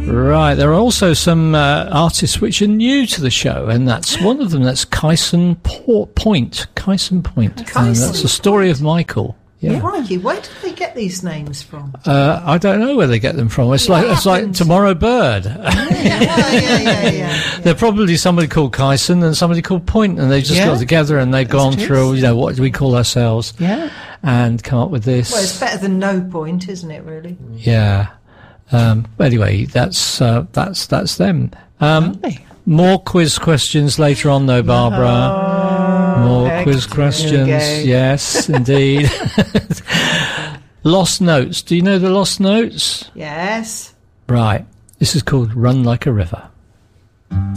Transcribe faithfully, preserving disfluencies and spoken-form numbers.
Right, there are also some uh, artists which are new to the show, and that's one of them. That's Kyson Po- Point. Kyson Point. Kyson And that's the story Point. of Michael. Yeah. Crikey, where do they get these names from? Uh, I don't know where they get them from. It's What like it's like happened? Tomorrow Bird. Yeah, well, yeah, yeah, yeah, yeah. They're probably somebody called Kyson and somebody called Point, and they just Yeah. got together and they've gone it is. through, you know, what do we call ourselves, Yeah. and come up with this. Well, it's better than no point, isn't it, really? Yeah. Um, anyway, that's uh, that's that's them. Um, Lovely. more quiz questions later on, though, Barbara. more heck, quiz here we questions. go. Yes, indeed. Lost Notes. Do you know the Lost Notes? Yes. Right. This is called Run Like a River.